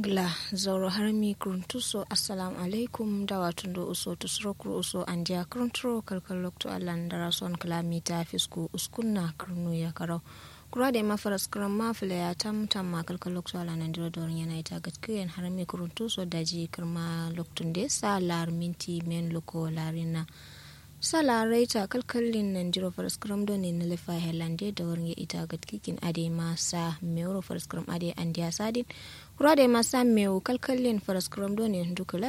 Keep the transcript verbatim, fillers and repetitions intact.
Gla zauro har mi kruntuso assalamu alaikum da watundo uso tusrokru uso andia kruntro kalkalokto alandara son kalamita fisku uskunna krunu ya karau kurade mafaras kram mafle ya tam tam ma kalkalokto alanandiro dor yana ita gatkiyen har mi kruntuso daji kirma loktunde salar minti men loko larina sala raita kalkallin nan jiro faraskram don ne lefa helande da wurin ita gatkikin ade masa meuro faraskram ade andiya sadin kurade masa meu kalkallin faraskram don ne dukula